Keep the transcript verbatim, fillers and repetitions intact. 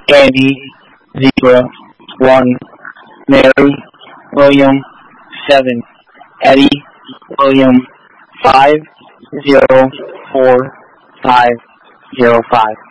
Andy, zero, one, Mary, William, seven, Eddie, William, five, zero, four, five, zero, five.